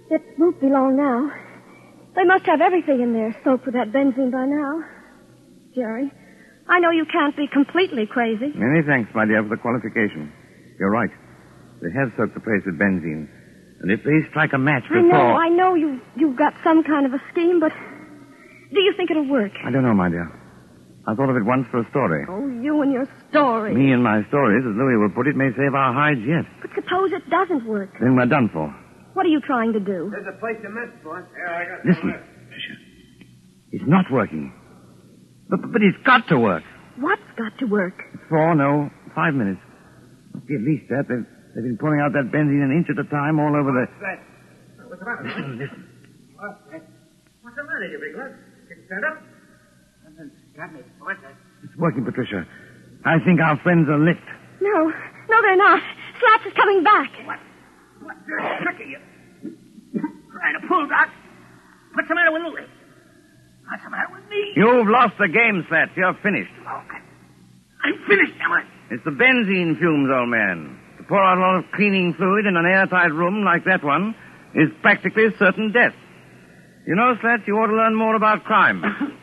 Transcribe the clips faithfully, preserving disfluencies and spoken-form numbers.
It won't be long now. They must have everything in there soaked with that benzene by now. Jerry, I know you can't be completely crazy. Many thanks, my dear, for the qualification. You're right. They have soaked the place with benzene. And if they strike a match before... I know, I know you, you've got some kind of a scheme, but do you think it'll work? I don't know, my dear. I thought of it once for a story. Oh, you and your story. Me and my stories, as Louis will put it, may save our hides yet. But suppose it doesn't work. Then we're done for. What are you trying to do? There's a place to mess, boss. Yeah, I got Listen, Patricia. It's not working. But, but it's got to work. What's got to work? Four, no, five minutes. Must be at least that. They've, they've been pouring out that benzene an inch at a time all over the... What's that? What's the matter? Listen, listen. What's that? What's the matter, you big lad? Getting fed up? Nothing's got me. What's that? It's working, Patricia. I think our friends are licked. No, no, they're not. Slats is coming back. What? What dirty trick are you? Trying to pull, Doc? What's the matter with Louis? What's the matter with me? You've lost the game, Slats. You're finished. Oh, I'm finished, am I? It's the benzene fumes, old man. To pour out a lot of cleaning fluid in an airtight room like that one is practically certain death. You know, Slats, you ought to learn more about crime.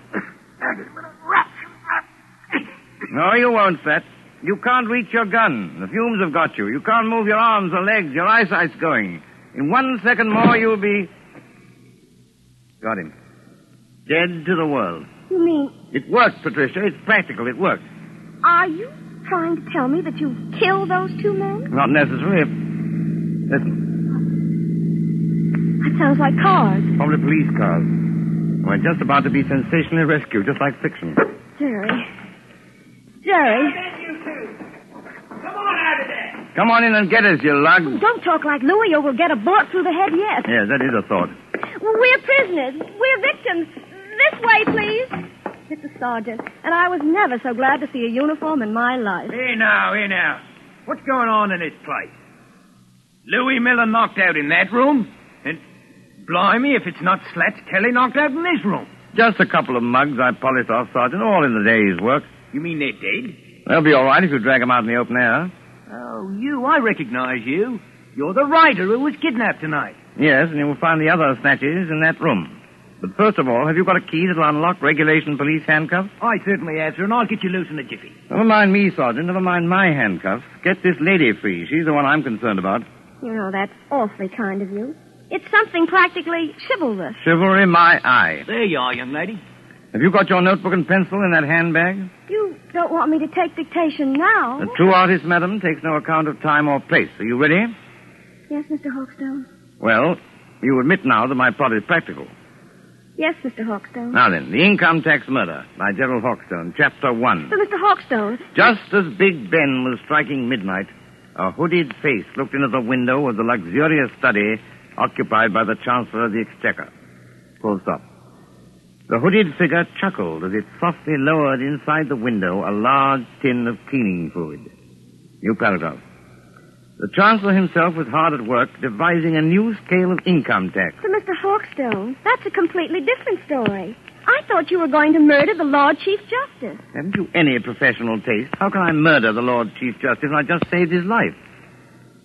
No, you won't, Slats. You can't reach your gun. The fumes have got you. You can't move your arms or legs. Your eyesight's going. In one second more, you'll be... Got him. Dead to the world. You mean, It works, Patricia. It's practical. It works. are you trying to tell me that you killed those two men? Not necessarily. If... Listen. That sounds like cars. Probably police cars. We're just about to be sensationally rescued, just like fiction. Jerry. Jerry. You two. Come on out of there. Come on in and get us, you lug. Don't talk like Louis or we'll get a bullet through the head yet. Yes, that is a thought. Well, we're prisoners. We're victims. This way, please. Mister Sergeant, and I was never so glad to see a uniform in my life. Here now, here now. What's going on in this place? Louis Miller knocked out in that room? And blimey, if it's not Slats Kelly knocked out in this room. Just a couple of mugs I polished off, Sergeant, all in the day's work. You mean they're dead? They'll be all right if you drag them out in the open air. Oh, you, I recognize you. You're the writer who was kidnapped tonight. Yes, and you will find the other snatches in that room. But first of all, have you got a key that'll unlock regulation police handcuffs? I certainly have, sir, and I'll get you loose in a jiffy. Never mind me, Sergeant. Never mind my handcuffs. Get this lady free. She's the one I'm concerned about. You know, that's awfully kind of you. It's something practically chivalrous. Chivalry, my eye. There you are, young lady. Have you got your notebook and pencil in that handbag? You don't want me to take dictation now? The true artist, madam, takes no account of time or place. Are you ready? Yes, Mister Hawkstone. Well, you admit now that my plot is practical. Yes, Mister Hawkstone. Now then, The Income Tax Murder by Gerald Hawkstone, Chapter one. But Mister Hawkstone... Just as Big Ben was striking midnight, a hooded face looked into the window of the luxurious study occupied by the Chancellor of the Exchequer. Full stop. The hooded figure chuckled as it softly lowered inside the window a large tin of cleaning fluid. New paragraph. The Chancellor himself was hard at work devising a new scale of income tax. But Mister Hawkstone, that's a completely different story. I thought you were going to murder the Lord Chief Justice. Haven't you any professional taste? How can I murder the Lord Chief Justice when I just saved his life?